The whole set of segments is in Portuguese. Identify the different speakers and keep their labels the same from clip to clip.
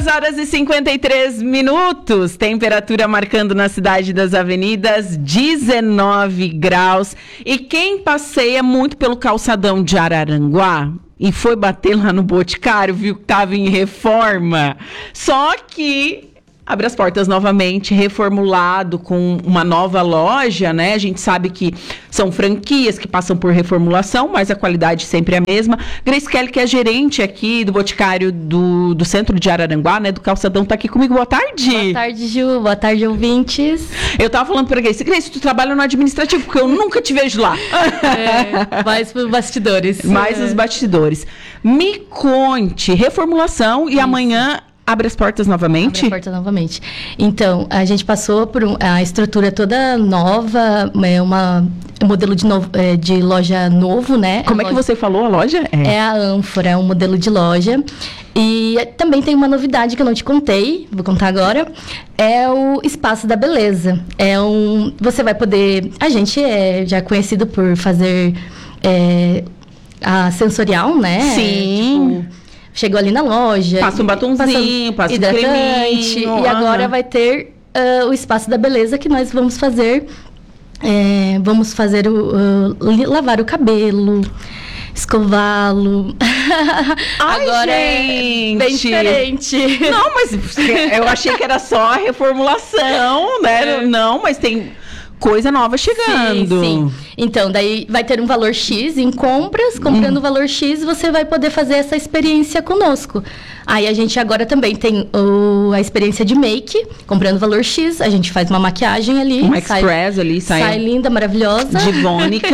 Speaker 1: 2h53, temperatura marcando na cidade das avenidas 19 graus. E quem passeia muito pelo calçadão de Araranguá e foi bater lá no Boticário, viu que estava em reforma. Só que abre as portas novamente, reformulado com uma nova loja, né? A gente sabe que são franquias que passam por reformulação, mas a qualidade sempre é a mesma. Grace Kelly, que é gerente aqui do Boticário do centro de Araranguá, né? Do Calçadão, tá aqui comigo. Boa tarde.
Speaker 2: Boa tarde, Ju. Boa tarde, ouvintes.
Speaker 1: Eu tava falando pra Grace, tu trabalha no administrativo, porque eu nunca te vejo lá.
Speaker 2: Mais os bastidores.
Speaker 1: Mais os bastidores. Me conte, reformulação e amanhã abre as portas novamente?
Speaker 2: Abre a porta novamente. Então, a gente passou por a estrutura toda nova, um modelo de loja novo, né?
Speaker 1: Como é que você falou a loja?
Speaker 2: É a Ânfora, é um modelo de loja. E também tem uma novidade que eu não te contei, vou contar agora. É o Espaço da Beleza. Você vai poder... A gente é já conhecido por fazer a sensorial, né?
Speaker 1: Sim.
Speaker 2: Chegou ali na loja.
Speaker 1: Passa um batonzinho, passa um creminho.
Speaker 2: E agora vai ter o Espaço da Beleza que nós vamos fazer. Vamos fazer lavar o cabelo, escová-lo.
Speaker 1: Ai,
Speaker 2: agora
Speaker 1: gente!
Speaker 2: É bem diferente.
Speaker 1: Não, mas eu achei que era só a reformulação, né? Não, mas tem coisa nova chegando.
Speaker 2: Sim. Então, daí vai ter um valor X em compras. Comprando o valor X, você vai poder fazer essa experiência conosco. Aí a gente agora também tem a experiência de make. Comprando o valor X, a gente faz uma maquiagem ali.
Speaker 1: Uma express ali,
Speaker 2: sai linda, maravilhosa.
Speaker 1: Divônica.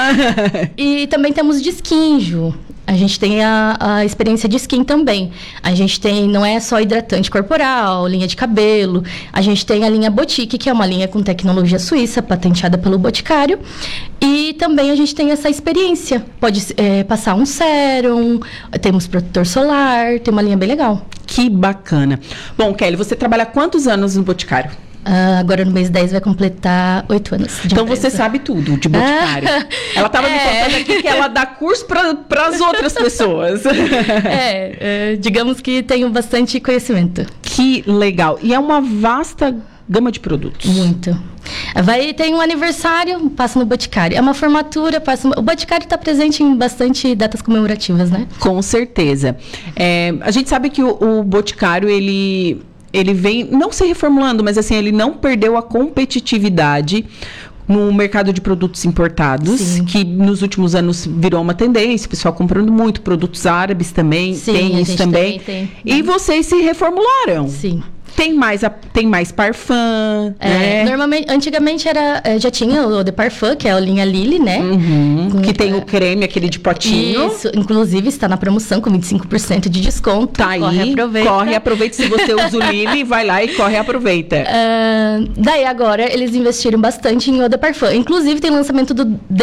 Speaker 2: E também temos de skin, Ju. A gente tem a experiência de skin também. A gente tem, não é só hidratante corporal, linha de cabelo. A gente tem a linha Boutique, que é uma linha com tecnologia suíça, patenteada pelo Boticário. E também a gente tem essa experiência. Pode passar um sérum, temos protetor solar, tem uma linha bem legal.
Speaker 1: Que bacana. Bom, Kelly, você trabalha há quantos anos no Boticário?
Speaker 2: Agora no mês 10 vai completar 8 anos de
Speaker 1: Então
Speaker 2: empresa.
Speaker 1: Você sabe tudo de Boticário. Ela estava me contando aqui que ela dá curso para as outras pessoas.
Speaker 2: Digamos que tenho bastante conhecimento.
Speaker 1: Que legal. E é uma vasta gama de produtos.
Speaker 2: Muito. Tem um aniversário, passa no Boticário. É uma formatura, o Boticário está presente em bastante datas comemorativas, né?
Speaker 1: Com certeza. A gente sabe que o Boticário, ele vem, não se reformulando, mas assim, ele não perdeu a competitividade no mercado de produtos importados. Sim. Que nos últimos anos virou uma tendência, o pessoal comprando muito, produtos árabes também.
Speaker 2: Sim,
Speaker 1: tem isso também.
Speaker 2: Tem.
Speaker 1: E vocês se reformularam.
Speaker 2: Sim.
Speaker 1: Tem mais parfum, né?
Speaker 2: Antigamente já tinha o de parfum, que é a linha Lily, né?
Speaker 1: Que tem o creme, aquele de potinho.
Speaker 2: Isso, inclusive está na promoção com 25% de desconto.
Speaker 1: Tá aí, corre, aproveita. Se você usa o Lily, vai lá e corre e aproveita.
Speaker 2: Daí agora eles investiram bastante em eau de parfum. Inclusive tem lançamento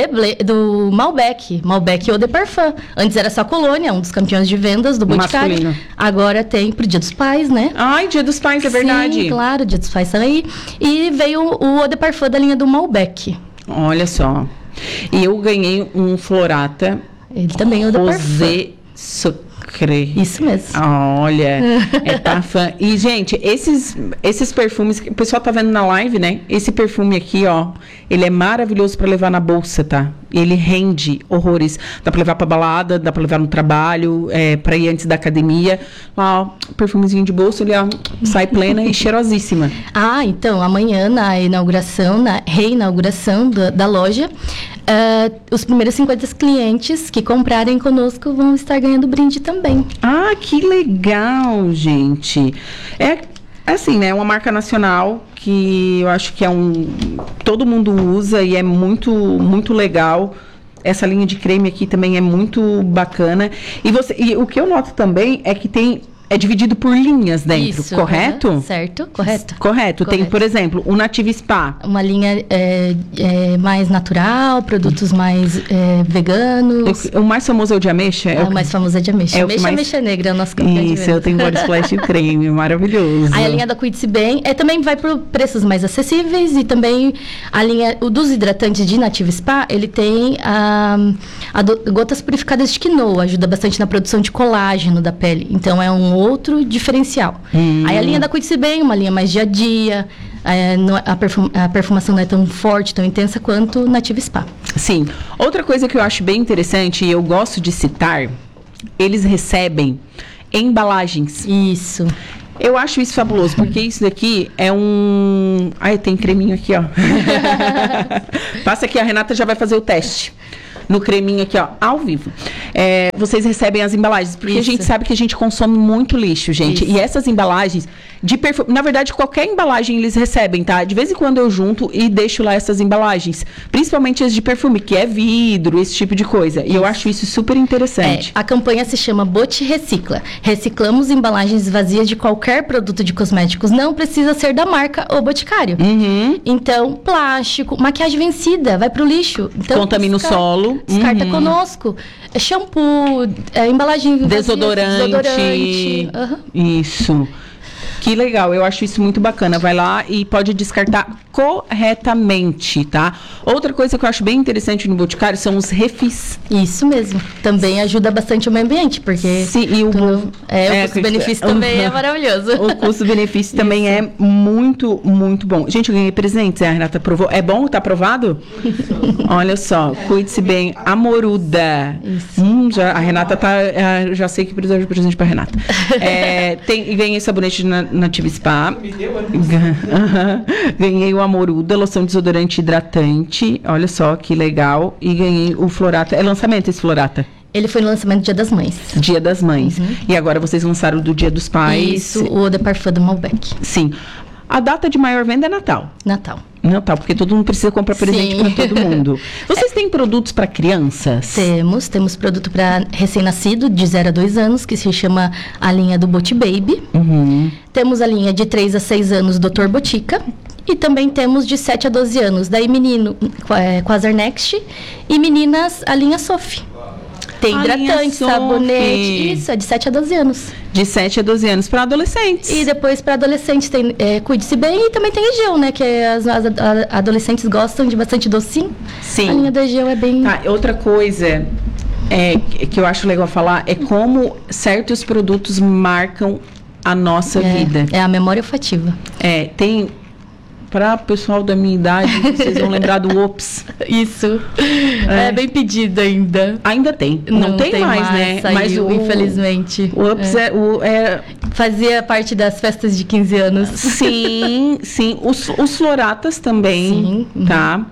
Speaker 2: do Malbec Eau de Parfum. Antes era só Colônia, um dos campeões de vendas do Boticário.
Speaker 1: Masculino.
Speaker 2: Agora tem pro Dia dos Pais, né?
Speaker 1: Ai, Dia dos Pais, é verdade.
Speaker 2: Sim, claro, Dia dos Pais tá aí. E veio o eau de parfum da linha do Malbec.
Speaker 1: Olha só. E eu ganhei um Florata.
Speaker 2: Ele também é eau de parfum.
Speaker 1: Rosé Sucré.
Speaker 2: Isso mesmo.
Speaker 1: Olha, é parfum. E, gente, esses perfumes, o pessoal tá vendo na live, né? Esse perfume aqui, ó, ele é maravilhoso para levar na bolsa, tá? Ele rende horrores. Dá para levar para balada, dá para levar no trabalho, para ir antes da academia. Ó, perfumezinho de bolsa, ele sai plena e cheirosíssima.
Speaker 2: Então, amanhã na reinauguração da loja, os primeiros 50 clientes que comprarem conosco vão estar ganhando brinde também.
Speaker 1: Ah, que legal, gente. Assim, né? Uma marca nacional que eu acho que todo mundo usa e é muito, muito legal. Essa linha de creme aqui também é muito bacana. E o que eu noto também é que é dividido por linhas dentro,
Speaker 2: isso,
Speaker 1: correto?
Speaker 2: Certo, correto.
Speaker 1: Correto. Tem, por exemplo, o Nativa Spa.
Speaker 2: Uma linha mais natural, produtos mais veganos.
Speaker 1: O mais famoso é o de ameixa?
Speaker 2: O mais famoso é de ameixa. Ameixa negra é o nosso campeão de vendas.
Speaker 1: Isso, eu tenho Body Splash creme, maravilhoso.
Speaker 2: Aí a linha da Cuide-se Bem também vai por preços mais acessíveis e também a linha dos hidratantes de Nativa Spa, ele tem gotas purificadas de quinoa, ajuda bastante na produção de colágeno da pele. Então é um outro diferencial. Aí a linha da Cuide-se Bem, uma linha mais dia a dia, a perfumação não é tão forte, tão intensa quanto Nativa Spa.
Speaker 1: Sim. Outra coisa que eu acho bem interessante e eu gosto de citar, eles recebem embalagens.
Speaker 2: Isso.
Speaker 1: Eu acho isso fabuloso, porque isso daqui é um... Ai, tem creminho aqui, ó. Passa aqui, a Renata já vai fazer o teste. No creminho aqui, ó, ao vivo. Vocês recebem as embalagens, porque a gente sabe que a gente consome muito lixo, gente. Isso. E essas embalagens de perfume... Na verdade, qualquer embalagem eles recebem, tá? De vez em quando eu junto e deixo lá essas embalagens. Principalmente as de perfume, que é vidro, esse tipo de coisa. E eu acho isso super interessante.
Speaker 2: A campanha se chama Boti Recicla. Reciclamos embalagens vazias de qualquer produto de cosméticos. Não precisa ser da marca ou Boticário. Então, plástico, maquiagem vencida, vai pro lixo. Então,
Speaker 1: contamina o solo.
Speaker 2: Descarta conosco. Shampoo, embalagem vazia, desodorante.
Speaker 1: Isso. Que legal, eu acho isso muito bacana. Vai lá e pode descartar corretamente, tá? Outra coisa que eu acho bem interessante no Boticário são os refis.
Speaker 2: Isso mesmo. Também ajuda bastante o meio ambiente, porque...
Speaker 1: Sim, e o
Speaker 2: custo-benefício também é maravilhoso.
Speaker 1: O custo-benefício também é muito, muito bom. Gente, eu ganhei presentes, a Renata provou. É bom? Tá aprovado? Olha só, Cuide-se Bem, Amoruda. Isso. A Renata tá... Já sei que precisa de presente pra Renata. E ganhei sabonete Nativa Spa. Me deu, ganhei o Amoruda, loção desodorante hidratante. Olha só que legal. E ganhei o Florata. É lançamento esse Florata?
Speaker 2: Ele foi no lançamento Dia das Mães.
Speaker 1: Dia das Mães. E agora vocês lançaram do Dia dos Pais.
Speaker 2: Isso, o Eau de Parfum do Malbec.
Speaker 1: Sim. A data de maior venda é Natal.
Speaker 2: Natal,
Speaker 1: porque todo mundo precisa comprar presente para todo mundo. Vocês têm produtos para crianças?
Speaker 2: Temos produto para recém-nascido, de 0 a 2 anos, que se chama a linha do Boti Baby. Temos a linha de 3 a 6 anos, Dr. Botica. E também temos de 7 a 12 anos, daí menino, Quasar Next, e meninas, a linha Sophie. Tem hidratante, sabonete, isso, é de 7 a 12 anos.
Speaker 1: De 7 a 12 anos para adolescentes.
Speaker 2: E depois para adolescentes tem Cuide-se Bem e também tem Egeu, né? Que as adolescentes gostam de bastante docinho.
Speaker 1: Sim.
Speaker 2: A linha do Egeu é bem...
Speaker 1: Outra coisa que eu acho legal falar é como certos produtos marcam a nossa vida.
Speaker 2: É a memória olfativa.
Speaker 1: Tem... Para o pessoal da minha idade, vocês vão lembrar do Ops.
Speaker 2: Isso. É bem pedido ainda.
Speaker 1: Ainda tem. Não tem mais, né?
Speaker 2: Saiu, mas infelizmente.
Speaker 1: O Ops
Speaker 2: fazia parte das festas de 15 anos.
Speaker 1: Sim. Os Floratas também, tá?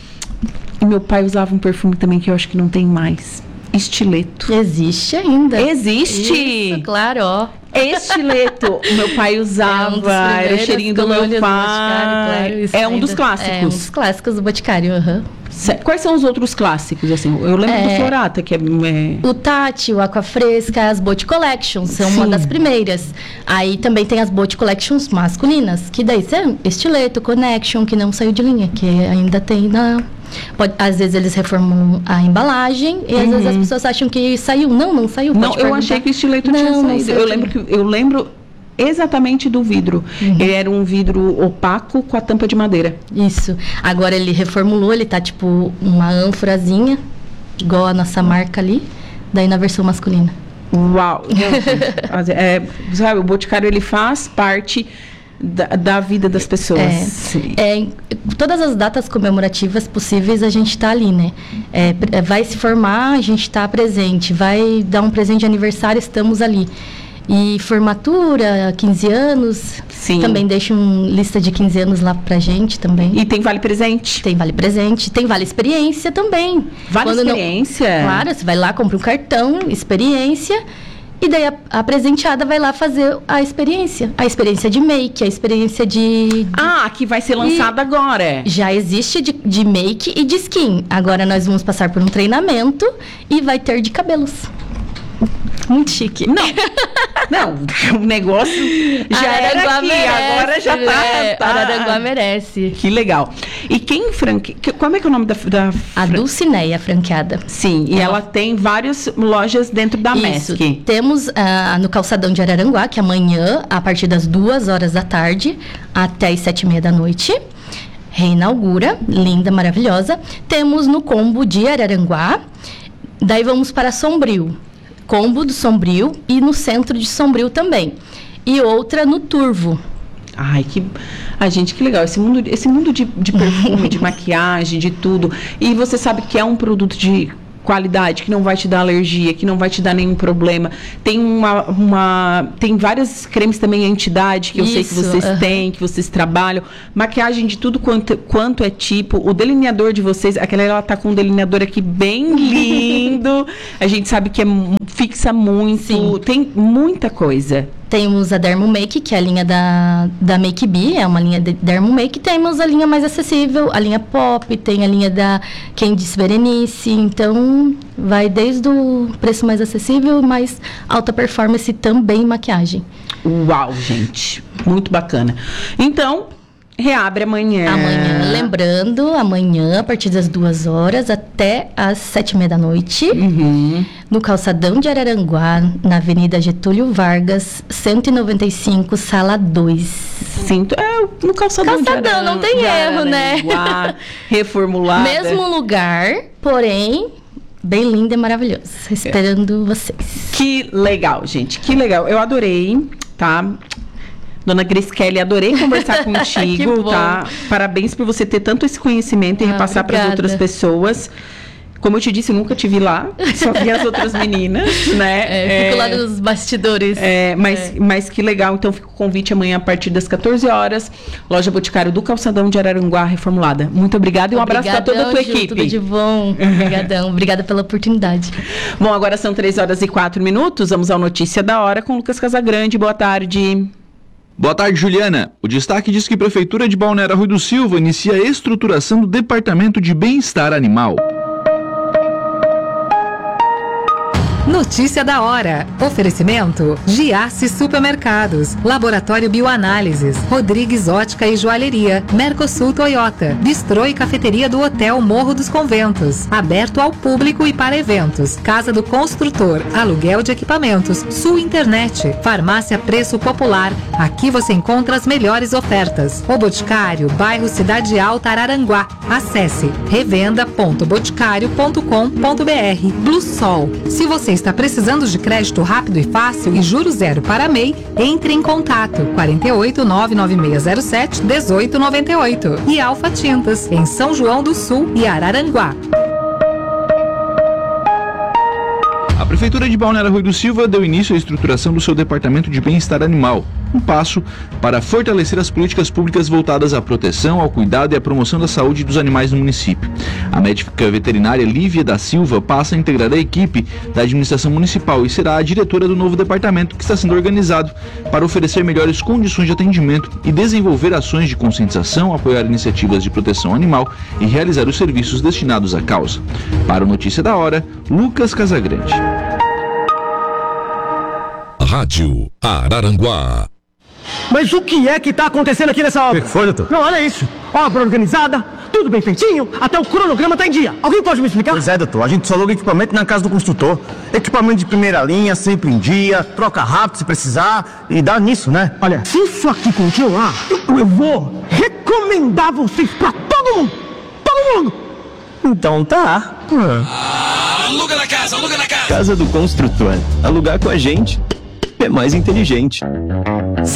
Speaker 1: E meu pai usava um perfume também que eu acho que não tem mais. Estileto.
Speaker 2: Existe ainda.
Speaker 1: Existe?
Speaker 2: Isso, claro, ó.
Speaker 1: Estileto. Meu pai usava, era o cheirinho do meu pai.
Speaker 2: Claro,
Speaker 1: é um dos clássicos.
Speaker 2: É um dos clássicos do Boticário,
Speaker 1: Quais são os outros clássicos, assim? Eu lembro do Florata, que é...
Speaker 2: O Tati, o Aqua Fresca, as Boti Collections, são uma das primeiras. Aí também tem as Boti Collections masculinas, que daí são Estileto, Connection, que não saiu de linha, que ainda tem às vezes eles reformam a embalagem e às vezes as pessoas acham que saiu. Não saiu.
Speaker 1: Não, eu achei que o Estileto tinha saído. Eu lembro exatamente do vidro. Ele era um vidro opaco com a tampa de madeira.
Speaker 2: Isso. Agora ele reformulou, ele tá tipo uma ânforazinha, igual a nossa marca ali, daí na versão masculina.
Speaker 1: Uau! Sabe, o Boticário, ele faz parte da vida das pessoas.
Speaker 2: Todas as datas comemorativas possíveis a gente está ali, né? Vai se formar, a gente está presente. Vai dar um presente de aniversário, estamos ali. E formatura, 15 anos.
Speaker 1: Sim.
Speaker 2: Também deixa uma lista de 15 anos lá pra gente também.
Speaker 1: E tem vale presente?
Speaker 2: Tem vale presente. Tem vale experiência também.
Speaker 1: Vale experiência?
Speaker 2: Claro, você vai lá, compra um cartão, experiência. E daí a presenteada vai lá fazer a experiência. A experiência de make, a experiência de...
Speaker 1: que vai ser lançada agora.
Speaker 2: Já existe de make e de skin. Agora nós vamos passar por um treinamento e vai ter de cabelos. Muito chique.
Speaker 1: Não, o negócio já era aqui, agora já tá.
Speaker 2: Araranguá merece.
Speaker 1: Que legal. E quem como é que é o nome da
Speaker 2: A Dulcineia, franqueada.
Speaker 1: Sim, e ela tem várias lojas dentro da MESC.
Speaker 2: Temos no Calçadão de Araranguá, que amanhã, a partir das 2h da tarde até as 7h30 da noite, reinaugura, linda, maravilhosa. Temos no Combo de Araranguá, daí vamos para Sombrio. Combo do Sombrio e no centro de Sombrio também. E outra no Turvo.
Speaker 1: Ai, gente, que legal. Esse mundo de perfume, de maquiagem, de tudo. E você sabe que é um produto de qualidade, que não vai te dar alergia, que não vai te dar nenhum problema. Tem tem várias cremes também anti-idade, que eu sei que vocês têm, que vocês trabalham. Maquiagem de tudo quanto é tipo. O delineador de vocês, ela tá com um delineador aqui bem lindo. A gente sabe que fixa muito. Sim. Tem muita coisa.
Speaker 2: Temos a Dermo Make, que é a linha da Make Be, é uma linha de Dermo Make. Temos a linha mais acessível, a linha Pop, tem a linha da Candice Berenice. Então, vai desde o preço mais acessível, mais alta performance também em maquiagem.
Speaker 1: Uau, gente, muito bacana. Então, reabre amanhã.
Speaker 2: Amanhã, lembrando, amanhã, a partir das 2h até as 7h30 da noite, no calçadão de Araranguá, na Avenida Getúlio Vargas, 195, sala 2.
Speaker 1: No calçadão de Araranguá.
Speaker 2: Não tem erro, né?
Speaker 1: Reformulado.
Speaker 2: Mesmo lugar, porém, bem lindo e maravilhoso. Esperando vocês.
Speaker 1: Que legal, gente, que legal. Eu adorei, tá? Dona Grace Kelly, adorei conversar contigo, tá? Parabéns por você ter tanto esse conhecimento e repassar para as outras pessoas. Como eu te disse, eu nunca te vi lá, só vi as outras meninas, né?
Speaker 2: Fico lá nos bastidores.
Speaker 1: Mas que legal, então fica o convite amanhã a partir das 14h, Loja Boticário do Calçadão de Araranguá, reformulada. Muito obrigada e um abraço para toda a tua equipe.
Speaker 2: Tudo de bom. Obrigadão. Obrigada pela oportunidade.
Speaker 1: Bom, agora são 3h04, vamos ao Notícia da Hora com Lucas Casagrande. Boa tarde.
Speaker 3: Boa tarde, Juliana. O destaque diz que a Prefeitura de Balneário Rui do Silva inicia a estruturação do Departamento de Bem-Estar Animal.
Speaker 4: Notícia da hora. Oferecimento: Giasse Supermercados, Laboratório Bioanálises, Rodrigues Ótica e Joalheria, Mercosul Toyota, Bistrô e Cafeteria do Hotel Morro dos Conventos, aberto ao público e para eventos, Casa do Construtor, aluguel de equipamentos, Sul Internet, Farmácia Preço Popular. Aqui você encontra as melhores ofertas. O Boticário, bairro Cidade Alta, Araranguá. Acesse revenda.boticário.com.br. Blue Sol. Se você está precisando de crédito rápido e fácil e juros zero para MEI, entre em contato 48 99607 1898 e Alfa Tintas, em São João do Sul e Araranguá.
Speaker 3: A Prefeitura de Balneário Rui do Silva deu início à estruturação do seu Departamento de Bem-Estar Animal, um passo para fortalecer as políticas públicas voltadas à proteção, ao cuidado e à promoção da saúde dos animais no município. A médica veterinária Lívia da Silva passa a integrar a equipe da administração municipal e será a diretora do novo departamento, que está sendo organizado para oferecer melhores condições de atendimento e desenvolver ações de conscientização, apoiar iniciativas de proteção animal e realizar os serviços destinados à causa. Para o Notícia da Hora, Lucas Casagrande.
Speaker 5: Rádio Araranguá.
Speaker 6: Mas o que é que está acontecendo aqui nessa obra?
Speaker 7: O que foi, doutor?
Speaker 6: Não, olha isso. Obra organizada, tudo bem feitinho, até o cronograma está em dia. Alguém pode me explicar?
Speaker 7: Pois é, doutor. A gente só aluga equipamento na casa do construtor. Equipamento de primeira linha, sempre em dia, troca rápido se precisar e dá nisso, né?
Speaker 6: Olha, se isso aqui continuar, eu vou recomendar vocês para todo mundo. Todo mundo.
Speaker 7: Então tá.
Speaker 5: Aluga na casa, aluga na casa.
Speaker 8: Casa do Construtor. Alugar com a gente é mais inteligente.